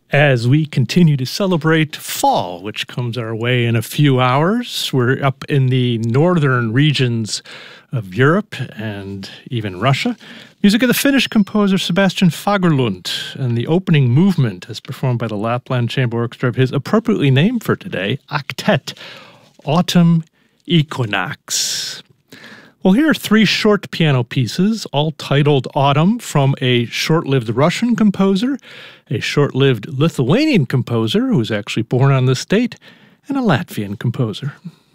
As we continue to celebrate fall, which comes our way in a few hours, we're up in the northern regions of Europe and even Russia. Music of the Finnish composer Sebastian Fagerlund, and the opening movement is performed by the Lapland Chamber Orchestra of his appropriately named for today, Octet, Autumn Equinox. Well, here are three short piano pieces, all titled Autumn, from a short-lived Russian composer, a short-lived Lithuanian composer who was actually born on this date, and a Latvian composer.